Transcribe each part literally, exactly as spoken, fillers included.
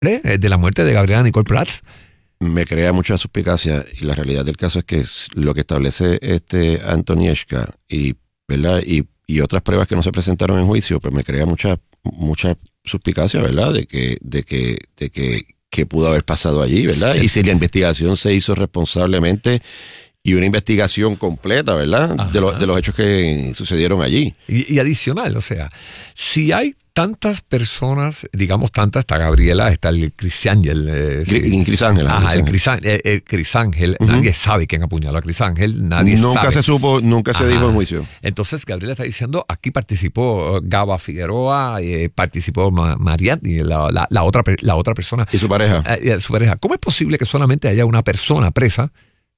¿eh? De la muerte de Gabriela Nicole Prats. Me crea mucha suspicacia y la realidad del caso es que lo que establece este Antonieshka y, ¿verdad? Y, y otras pruebas que no se presentaron en juicio, pues me crea mucha mucha suspicacia, ¿verdad? De que de que de que, que pudo haber pasado allí, ¿verdad? Y si la investigación se hizo responsablemente y una investigación completa, ¿verdad? De, lo, de los hechos que sucedieron allí. Y, y adicional, o sea, si hay tantas personas, digamos tantas, está Gabriela, está el Crisángel. Eh, sí. Crisángel. Ajá, el Crisángel. El, el Crisángel. Uh-huh. Nadie sabe quién apuñaló a Crisángel, nadie nunca sabe. se supo, nunca se Ajá. dijo en juicio. Entonces Gabriela está diciendo, aquí participó Gaba Figueroa, eh, participó Ma- Mariani, la, la, la, otra, la otra persona. Y su pareja. Eh, su pareja. ¿Cómo es posible que solamente haya una persona presa?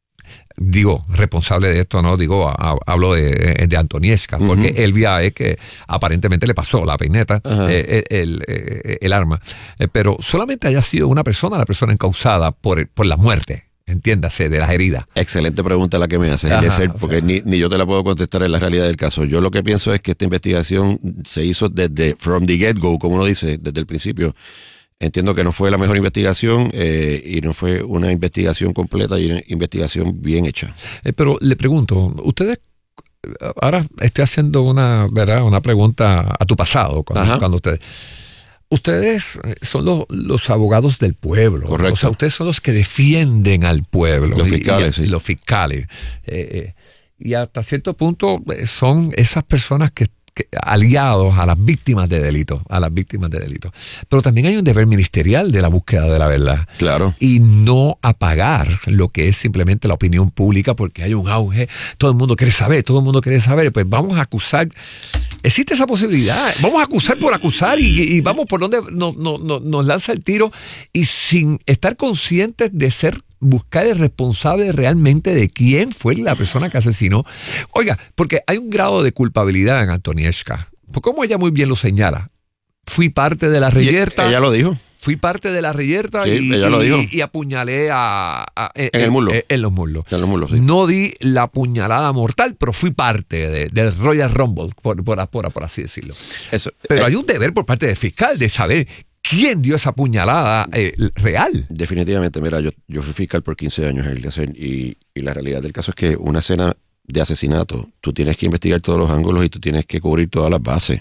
Digo, responsable de esto, no digo, a, a, hablo de, de Antonieshka, uh-huh. porque Elvia es que aparentemente le pasó la peineta, uh-huh. eh, el, el, el arma, eh, pero solamente haya sido una persona la persona encausada por, por la muerte, entiéndase, de las heridas. Excelente pregunta la que me haces, Eliezer, porque o sea, ni, ni yo te la puedo contestar en la realidad del caso. Yo lo que pienso es que esta investigación se hizo desde, from the get-go, como uno dice, desde el principio. Entiendo que no fue la mejor investigación eh, y no fue una investigación completa y una investigación bien hecha. Eh, pero le pregunto, ustedes, ahora estoy haciendo una, ¿verdad? Una pregunta a tu pasado, cuando, cuando ustedes, ustedes son los, los abogados del pueblo. Correcto. O sea, ustedes son los que defienden al pueblo. Los fiscales, y, y, sí. Los fiscales. Eh, eh, y hasta cierto punto son esas personas que Que, aliados a las víctimas de delitos, a las víctimas de delitos. Pero también hay un deber ministerial de la búsqueda de la verdad. Claro. Y no apagar lo que es simplemente la opinión pública porque hay un auge, todo el mundo quiere saber, todo el mundo quiere saber, pues vamos a acusar. Existe esa posibilidad, vamos a acusar por acusar y, y vamos por donde nos, nos, nos lanza el tiro y sin estar conscientes de ser buscar el responsable realmente de quién fue la persona que asesinó. Oiga, porque hay un grado de culpabilidad en Antonieshka. Como ella muy bien lo señala, fui parte de la reyerta. Ella lo dijo. Fui parte de la reyerta sí, y, ella lo dijo. y, y apuñalé a, a, en, en el muslo. En, en los muslos. En los muslos, sí. No di la puñalada mortal, pero fui parte de, del Royal Rumble, por, por, por, por así decirlo. Eso, pero eh, hay un deber por parte del fiscal de saber quién dio esa puñalada eh, real. Definitivamente, mira, yo, yo fui fiscal por quince años y, y la realidad del caso es que una escena de asesinato, tú tienes que investigar todos los ángulos y tú tienes que cubrir todas las bases.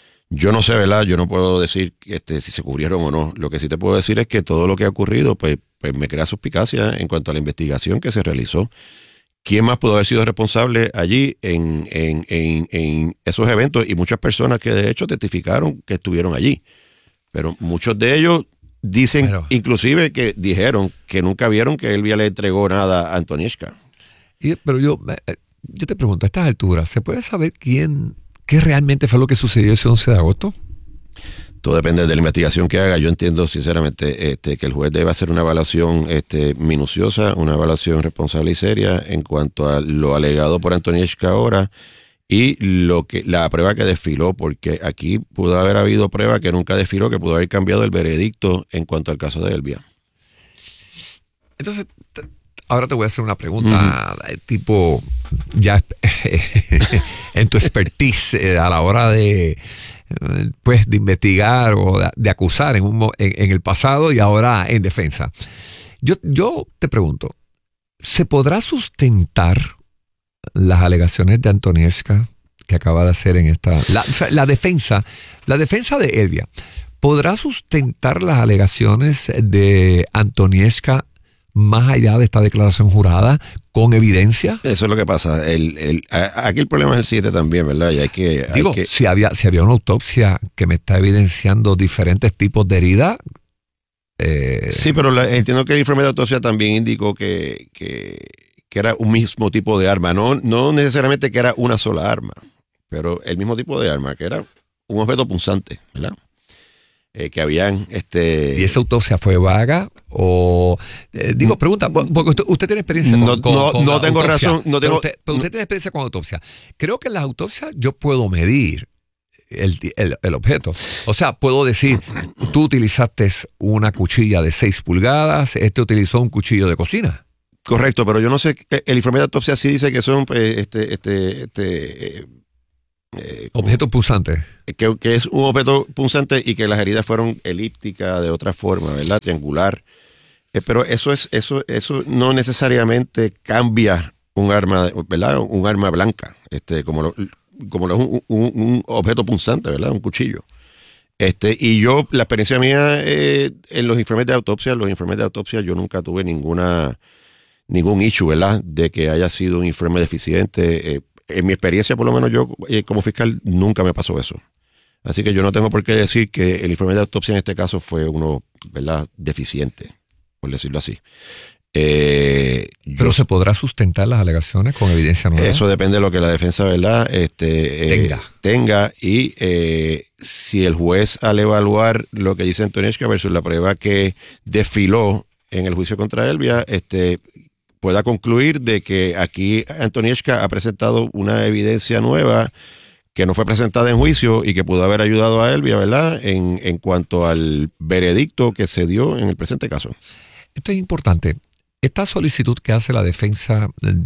Yo no sé, ¿verdad? Yo no puedo decir este, si se cubrieron o no. Lo que sí te puedo decir es que todo lo que ha ocurrido, pues, pues me crea suspicacia en cuanto a la investigación que se realizó. ¿Quién más pudo haber sido responsable allí en, en, en, en esos eventos? Y muchas personas que de hecho testificaron que estuvieron allí. Pero muchos de ellos dicen, bueno, inclusive que dijeron que nunca vieron que Elvia le entregó nada a Antonieshka. Y, pero yo, yo te pregunto, a estas alturas, ¿se puede saber quién, qué realmente fue lo que sucedió ese once de agosto? Todo depende de la investigación que haga. Yo entiendo sinceramente este, que el juez debe hacer una evaluación este, minuciosa, una evaluación responsable y seria en cuanto a lo alegado por Antonieshka ahora y lo que la prueba que desfiló, porque aquí pudo haber habido prueba que nunca desfiló, que pudo haber cambiado el veredicto en cuanto al caso de Elvia. Entonces, t- ahora te voy a hacer una pregunta uh-huh. tipo, ya en tu expertise eh, a la hora de, pues, de investigar o de, de acusar en, un, en, en el pasado y ahora en defensa. Yo, yo te pregunto, ¿se podrá sustentar las alegaciones de Antonieshka que acaba de hacer en esta... La, o sea, la defensa, la defensa de Elvia, ¿podrá sustentar las alegaciones de Antonieshka más allá de esta declaración jurada con evidencia? Eso es lo que pasa. El, el, aquí el problema es el siete también, ¿verdad? Y hay que... Hay Digo, que... Si, había, si había una autopsia que me está evidenciando diferentes tipos de heridas... Eh... Sí, pero la, entiendo que el informe de autopsia también indicó que... que que era un mismo tipo de arma, no, no necesariamente que era una sola arma, pero el mismo tipo de arma, que era un objeto punzante, ¿verdad? Eh, que habían... este ¿Y esa autopsia fue vaga? O eh, digo, pregunta, porque usted, usted tiene experiencia con, no, con, no, con no tengo autopsia, razón, no tengo... Pero usted, pero usted tiene experiencia con autopsia. Creo que en las autopsias yo puedo medir el, el, el objeto. O sea, puedo decir, tú utilizaste una cuchilla de seis pulgadas, este utilizó un cuchillo de cocina. Correcto, pero yo no sé, el informe de autopsia sí dice que son este, este, este, Eh, Objeto punzante. Que, que es un objeto punzante y que las heridas fueron elípticas de otra forma, ¿verdad? Triangular. Eh, pero eso es, eso, eso no necesariamente cambia un arma, ¿verdad? Un arma blanca, este, como lo, como lo es un, un, un objeto punzante, ¿verdad? Un cuchillo. Este, y yo, la experiencia mía eh, en los informes de autopsia, los informes de autopsia, yo nunca tuve ninguna, ningún issue, ¿verdad? De que haya sido un informe deficiente. Eh, en mi experiencia, por lo menos yo eh, como fiscal, nunca me pasó eso. Así que yo no tengo por qué decir que el informe de autopsia en este caso fue uno, ¿verdad? Deficiente, por decirlo así. Eh, Pero yo, se podrá sustentar las alegaciones con evidencia nueva. Eso depende de lo que la defensa, ¿verdad? Este, eh, tenga. tenga y eh, si el juez al evaluar lo que dice Antonieshka versus la prueba que desfiló en el juicio contra Elvia, este, pueda concluir de que aquí Antonieshka ha presentado una evidencia nueva que no fue presentada en juicio y que pudo haber ayudado a Elvia, ¿verdad? En, en cuanto al veredicto que se dio en el presente caso. Esto es importante. Esta solicitud que hace la defensa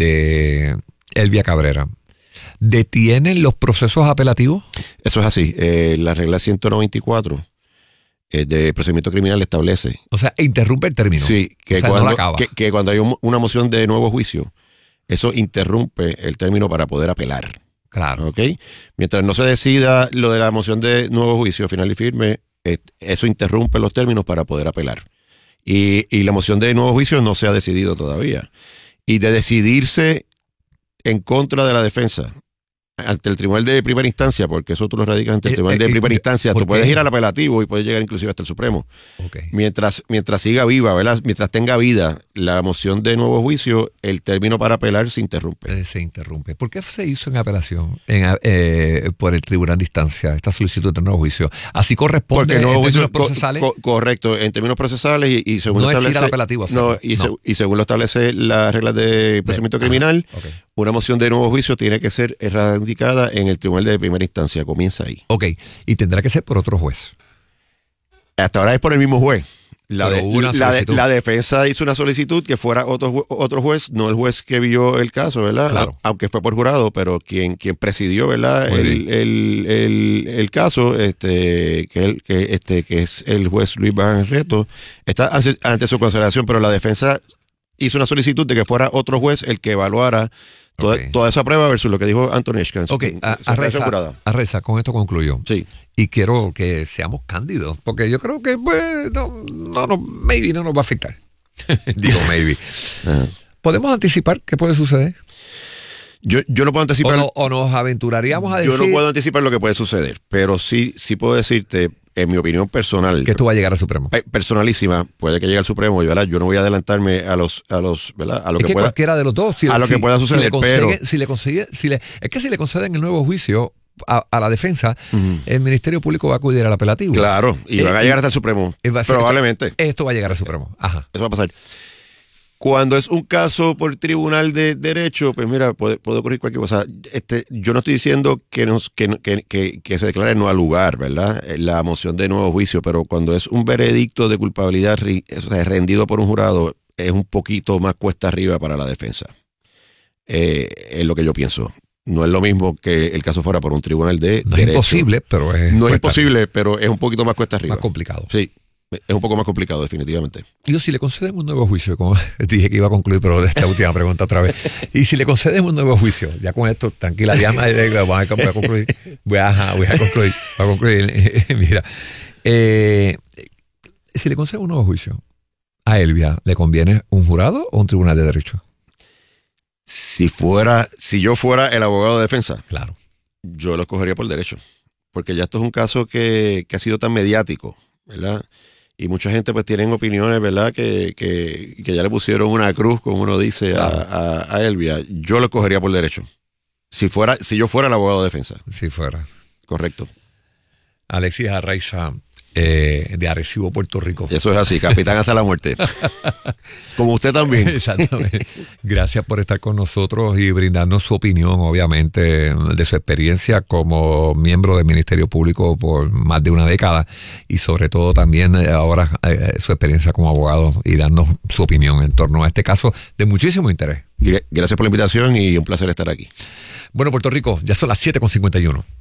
de Elvia Cabrera, ¿detienen los procesos apelativos? Eso es así. Eh, la regla ciento noventa y cuatro eh, de procedimiento criminal establece. O sea, interrumpe el término. Sí, que, o sea, cuando, no la acaba. que, que cuando hay un, una moción de nuevo juicio, eso interrumpe el término para poder apelar. Claro. ¿Ok? Mientras no se decida lo de la moción de nuevo juicio final y firme, eh, eso interrumpe los términos para poder apelar. Y, y la moción de nuevo juicio no se ha decidido todavía. Y de decidirse en contra de la defensa ante el tribunal de primera instancia, porque eso tú lo radicas ante el Eh, tribunal eh, de primera eh, instancia, ¿por tú puedes qué? ir al apelativo y puedes llegar inclusive hasta el Supremo. Okay. Mientras, mientras siga viva, ¿verdad? Mientras tenga vida la moción de nuevo juicio, el término para apelar se interrumpe. Eh, se interrumpe. ¿Por qué se hizo en apelación en, eh, por el tribunal de instancia esta solicitud de nuevo juicio? Así corresponde Porque nuevo en juicio, términos procesales. co- co- correcto, en términos procesales y, y según No es ir establece, al apelativo a hacerlo. no, y, No. se- y según lo establece las reglas de procedimiento Ajá, criminal, ok. una moción de nuevo juicio tiene que ser radicada en el tribunal de primera instancia. Comienza ahí. Ok, y tendrá que ser por otro juez. Hasta ahora es por el mismo juez. La, Pero de- hubo una la, de- solicitud. la defensa hizo una solicitud que fuera otro, ju- otro juez, no el juez que vio el caso, ¿verdad? Claro. A- aunque fue por jurado, pero quien, quien presidió, ¿verdad? Muy El, bien. el, el, el caso, este, que, el, que, este, que es el juez Luis Barreto, está ante, ante su consideración, pero la defensa hizo una solicitud de que fuera otro juez el que evaluara toda, Ok. toda esa prueba versus lo que dijo Antonieshka. en su- Ok, en a, su a declaración Reza, jurada. a Reza, con esto concluyo. Sí. Y quiero que seamos cándidos, porque yo creo que pues, no, no, no, maybe no nos va a afectar. Digo maybe. Ajá. ¿Podemos anticipar qué puede suceder? Yo, yo no puedo ¿O, anticipar. no- o nos aventuraríamos a decir Yo no puedo anticipar lo que puede suceder, pero sí, sí puedo decirte, en mi opinión personal, que esto va a llegar al Supremo? pe- personalísima, puede que llegue al Supremo, y, ¿verdad? Yo no voy a adelantarme a los, a los, ¿verdad? A lo Es que, que pueda. cualquiera de los dos, si, a lo si- que pueda si suceder, le consiguen- pero- si le consigue, si le, es que si le conceden el nuevo juicio a, a la defensa, Ujú. el Ministerio Público va a acudir al apelativo. Claro, y Eh, van a y- llegar hasta el Supremo, Eh, va a ser- probablemente. Esto va a llegar al Supremo. Ajá. Eso va a pasar. Cuando es un caso por tribunal de derecho, pues mira, puede, puede ocurrir cualquier cosa. Este, yo no estoy diciendo que, nos, que, no- que, que, que se declare no al lugar, ¿verdad? La moción de nuevo juicio, pero cuando es un veredicto de culpabilidad ri- o sea, rendido por un jurado, es un poquito más cuesta arriba para la defensa. Eh, es lo que yo pienso. No es lo mismo que el caso fuera por un tribunal de No es derecho. imposible, pero es, No es cuesta imposible, pero es un poquito más cuesta arriba. más complicado. Sí, es un poco más complicado, definitivamente. Yo, si le conceden un nuevo juicio, como dije que iba a concluir, pero de esta última pregunta otra vez. Y si le conceden un nuevo juicio, ya con esto, tranquila, ya me- voy a, voy a concluir. Voy a, ajá, voy a concluir. Voy a concluir. Mira, eh, si le conceden un nuevo juicio a Elvia, ¿le conviene un jurado o un tribunal de derecho? Si fuera, si yo fuera el abogado de defensa, Claro. yo lo escogería por derecho. Porque ya esto es un caso que, que ha sido tan mediático, ¿verdad? Y mucha gente pues tienen opiniones, ¿verdad? Que, que, que ya le pusieron una cruz, como uno dice, a, Claro. a, a Elvia. Yo lo escogería por derecho. Si fuera, si yo fuera el abogado de defensa. Si fuera. Correcto. Alexis Arraiza, eh, de Arecibo, Puerto Rico. Eso es así, capitán hasta la muerte. Como usted también. Exactamente. Gracias por estar con nosotros y brindarnos su opinión, obviamente, de su experiencia como miembro del Ministerio Público por más de una década y sobre todo también eh, ahora eh, su experiencia como abogado y darnos su opinión en torno a este caso de muchísimo interés. Gracias por la invitación y un placer estar aquí. Bueno, Puerto Rico, ya son las siete con cincuenta y uno.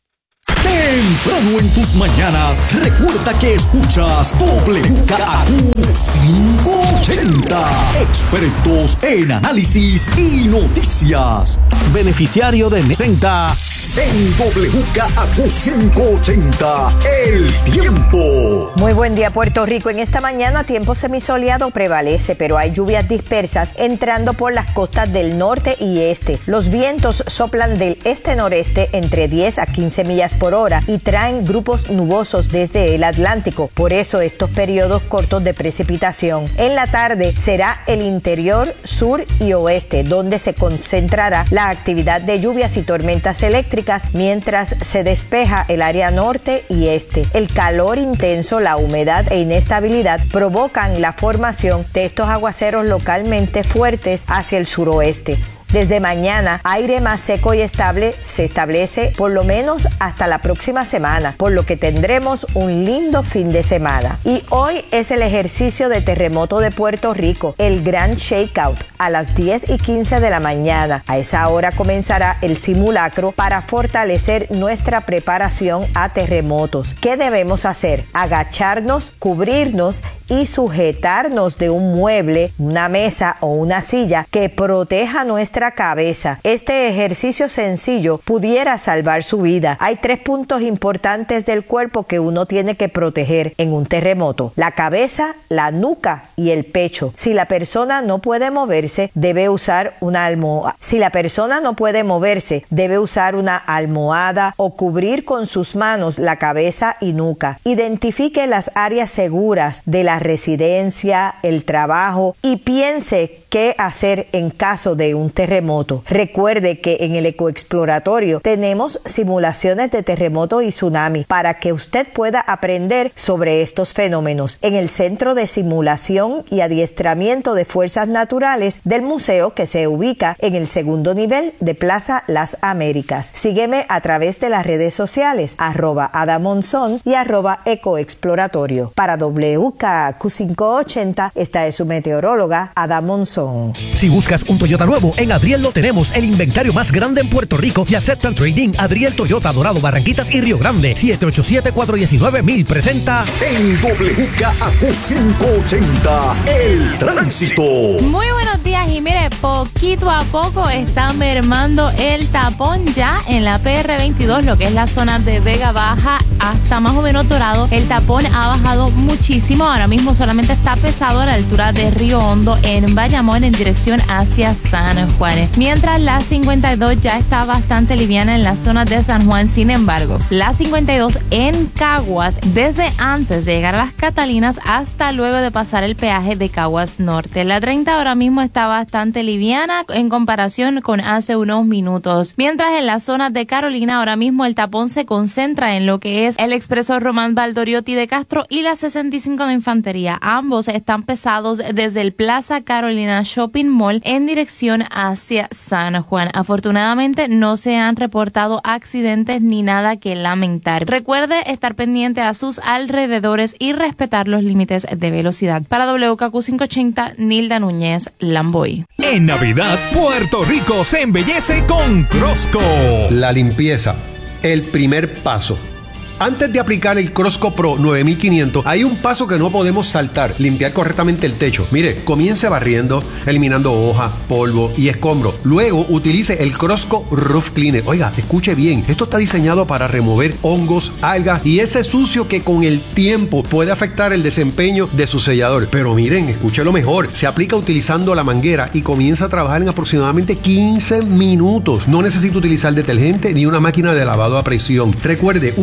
Temprano en tus mañanas, recuerda que escuchas W K A Q quinientos ochenta. Expertos en análisis y noticias. Beneficiario de Nesenta en W K A Q quinientos ochenta. El tiempo. Muy buen día, Puerto Rico. En esta mañana tiempo semisoleado prevalece, pero hay lluvias dispersas entrando por las costas del norte y este. Los vientos soplan del este-noreste entre diez a quince millas por hora y traen grupos nubosos desde el Atlántico. Por eso estos periodos cortos de precipitación. En la tarde será el interior, sur y oeste, donde se concentrará la actividad de lluvias y tormentas eléctricas, mientras se despeja el área norte y este. El calor intenso, la humedad e inestabilidad provocan la formación de estos aguaceros localmente fuertes hacia el suroeste. Desde mañana, aire más seco y estable se establece por lo menos hasta la próxima semana, por lo que tendremos un lindo fin de semana. Y hoy es el ejercicio de terremoto de Puerto Rico, el Gran Shakeout, a las diez y quince de la mañana. A esa hora comenzará el simulacro para fortalecer nuestra preparación a terremotos. ¿Qué debemos hacer? Agacharnos, cubrirnos y sujetarnos de un mueble, una mesa o una silla que proteja nuestra cabeza. Este ejercicio sencillo pudiera salvar su vida. Hay tres puntos importantes del cuerpo que uno tiene que proteger en un terremoto: la cabeza, la nuca y el pecho. Si la persona no puede moverse, debe usar una almohada. Si la persona no puede moverse, debe usar una almohada o cubrir con sus manos la cabeza y nuca. Identifique las áreas seguras de la residencia, el trabajo y piense qué hacer en caso de un terremoto. Recuerde que en el Ecoexploratorio tenemos simulaciones de terremoto y tsunami para que usted pueda aprender sobre estos fenómenos en el Centro de Simulación y Adiestramiento de Fuerzas Naturales del museo, que se ubica en el segundo nivel de Plaza Las Américas. Sígueme a través de las redes sociales arroba adamonzón y arroba ecoexploratorio. Para W K A Q quinientos ochenta, esta es su meteoróloga Ada Monzón. Si buscas un Toyota nuevo, en Adriel lo tenemos, el inventario más grande en Puerto Rico y aceptan trading. Adriel Toyota, Dorado, Barranquitas y Río Grande. siete ocho siete, cuatro uno nueve, mil presenta en W K A Q quinientos ochenta, el tránsito. Muy buenos días y mire, poquito a poco está mermando el tapón ya en la P R veintidós, lo que es la zona de Vega Baja hasta más o menos Dorado. El tapón ha bajado muchísimo, ahora mismo solamente está pesado a la altura de Río Hondo en Bayamón en dirección hacia San Juan. Mientras la cincuenta y dos ya está bastante liviana en la zona de San Juan. Sin embargo, la cincuenta y dos en Caguas, desde antes de llegar a las Catalinas hasta luego de pasar el peaje de Caguas Norte. La treinta ahora mismo está bastante liviana en comparación con hace unos minutos. Mientras en la zona de Carolina ahora mismo el tapón se concentra en lo que es el expreso Román Valdoriotti de Castro y la sesenta y cinco de Infantería. Ambos están pesados desde el Plaza Carolina Shopping Mall en dirección hacia San Juan. Afortunadamente no se han reportado accidentes ni nada que lamentar. Recuerde estar pendiente a sus alrededores y respetar los límites de velocidad. Para W K Q quinientos ochenta, Nilda Núñez, Lamboy. En Navidad, Puerto Rico se embellece con Crosco. La limpieza, el primer paso. Antes de aplicar el Crosco Pro nueve mil quinientos, hay un paso que no podemos saltar: limpiar correctamente el techo. Mire, comience barriendo, eliminando hojas, polvo y escombros. Luego utilice el Crosco Roof Cleaner. Oiga, escuche bien, esto está diseñado para remover hongos, algas y ese sucio que con el tiempo puede afectar el desempeño de su sellador. Pero miren, escúchelo mejor, se aplica utilizando la manguera y comienza a trabajar en aproximadamente quince minutos. No necesita utilizar detergente ni una máquina de lavado a presión. Recuerde, un sellador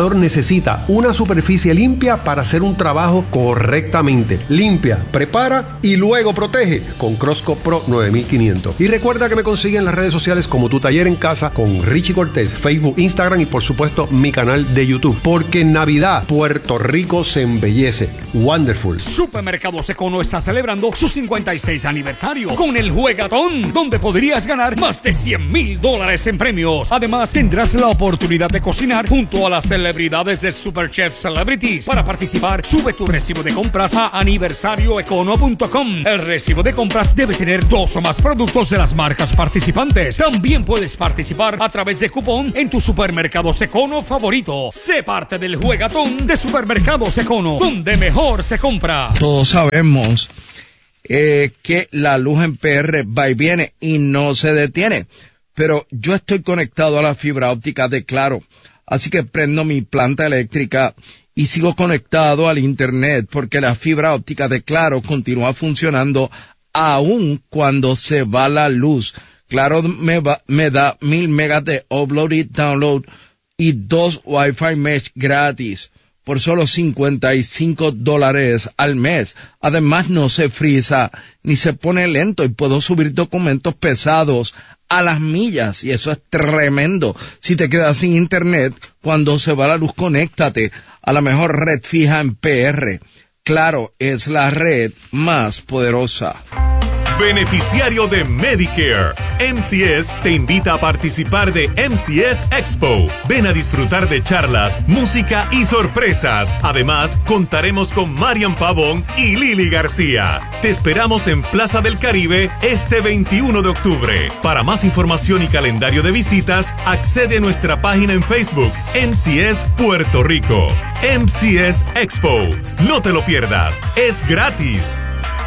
ordenador necesita una superficie limpia para hacer un trabajo correctamente. Limpia, prepara y luego protege con Crosco Pro nueve mil quinientos. Y recuerda que me consiguen en las redes sociales como Tu Taller en Casa con Richie Cortés, Facebook, Instagram y por supuesto mi canal de YouTube. Porque en Navidad Puerto Rico se embellece. Wonderful. Supermercados Econo está celebrando su cincuenta y seis aniversario con el Juegatón, donde podrías ganar más de cien mil dólares en premios. Además, tendrás la oportunidad de cocinar junto a las celebridades de Superchef Celebrities. Para participar, sube tu recibo de compras a aniversario econo punto com. El recibo de compras debe tener dos o más productos de las marcas participantes. También puedes participar a través de cupón en tu Supermercados Econo favorito. Sé parte del Juegatón de Supermercados Econo, donde mejor se compra. Todos sabemos eh, que la luz en P R va y viene y no se detiene. Pero yo estoy conectado a la fibra óptica de Claro, así que prendo mi planta eléctrica y sigo conectado al internet porque la fibra óptica de Claro continúa funcionando aún cuando se va la luz. Claro me, va, me da mil megas de upload y download y dos Wi-Fi mesh gratis por solo cincuenta y cinco dólares al mes. Además no se frisa ni se pone lento y puedo subir documentos pesados a las millas y eso es tremendo. Si te quedas sin internet cuando se va la luz, conéctate a la mejor red fija en P R. Claro, es la red más poderosa. Beneficiario de Medicare, M C S te invita a participar de M C S Expo. Ven a disfrutar de charlas, música y sorpresas. Además, contaremos con Marian Pavón y Lili García. Te esperamos en Plaza del Caribe este veintiuno de octubre. Para más información y calendario de visitas, accede a nuestra página en Facebook, M C S Puerto Rico. M C S Expo. No te lo pierdas, es gratis.